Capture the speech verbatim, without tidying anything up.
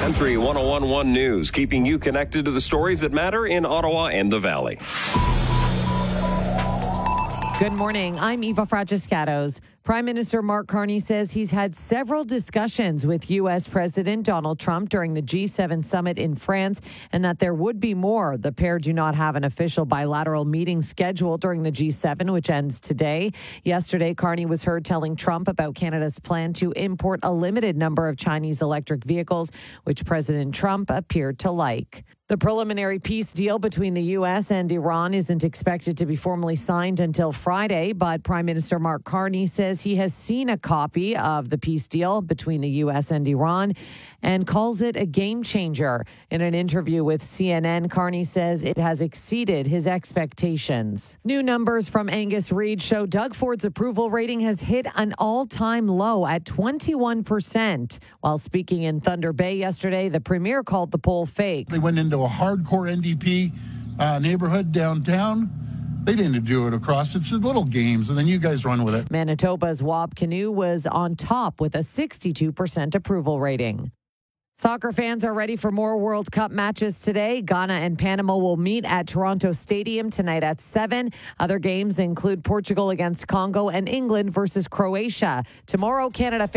Country one oh one point one News, keeping you connected to the stories that matter in Ottawa and the Valley. Good morning. I'm Eva Fragiscatos. Prime Minister Mark Carney says he's had several discussions with U S. President Donald Trump during the G seven summit in France, and that there would be more. The pair do not have an official bilateral meeting scheduled during the G seven, which ends today. Yesterday, Carney was heard telling Trump about Canada's plan to import a limited number of Chinese electric vehicles, which President Trump appeared to like. The preliminary peace deal between the U S and Iran isn't expected to be formally signed until Friday, but Prime Minister Mark Carney says he has seen a copy of the peace deal between the U S and Iran and calls it a game changer. In an interview with C N N, Carney says it has exceeded his expectations. New numbers from Angus Reid show Doug Ford's approval rating has hit an all-time low at twenty-one percent. While speaking in Thunder Bay yesterday, the premier called the poll fake. They went into a hardcore N D P uh, neighborhood downtown. They didn't do it across. It's little games, and then you guys run with it. Manitoba's Wab Kinew was on top with a sixty-two percent approval rating. Soccer fans are ready for more World Cup matches today. Ghana and Panama will meet at Toronto Stadium tonight at seven. Other games include Portugal against Congo and England versus Croatia. Tomorrow, Canada